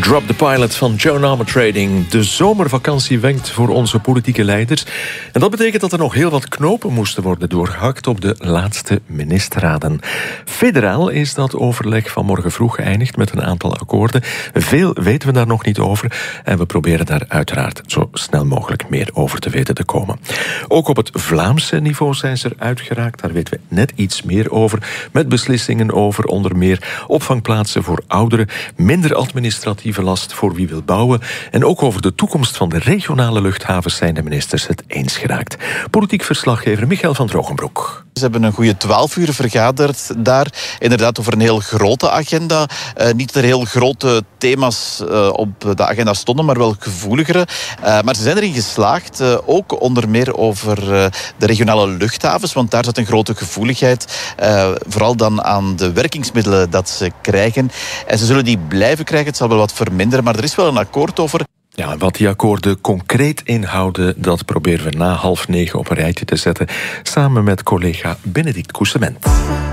Drop the Pilot van Joan Armatrading. De zomervakantie wenkt voor onze politieke leiders. En dat betekent dat er nog heel wat knopen moesten worden doorgehakt op de laatste ministerraden. Federaal is dat overleg vanmorgen vroeg geëindigd met een aantal akkoorden. Veel weten we daar nog niet over. En we proberen daar uiteraard zo snel mogelijk meer over te weten te komen. Ook op het Vlaamse niveau zijn ze eruit geraakt. Daar weten we net iets meer over. Met beslissingen over onder meer opvangplaatsen voor ouderen, minder administratieve last voor wie wil bouwen en ook over de toekomst van de regionale luchthavens zijn de ministers het eens geraakt. Politiek verslaggever Michael van Drogenbroek. Ze hebben een goede 12 uur vergaderd daar. Inderdaad over een heel grote agenda. Niet dat er heel grote thema's op de agenda stonden, maar wel gevoeligere. Maar ze zijn erin geslaagd, ook onder meer over de regionale luchthavens, want daar zit een grote gevoeligheid. Vooral dan aan de werkingsmiddelen dat ze krijgen. En ze zullen die blijven krijgen, het zal wel wat verminderen, maar er is wel een akkoord over. Ja, wat die akkoorden concreet inhouden, dat proberen we na 8:30 op een rijtje te zetten, samen met collega Benedict Coussement.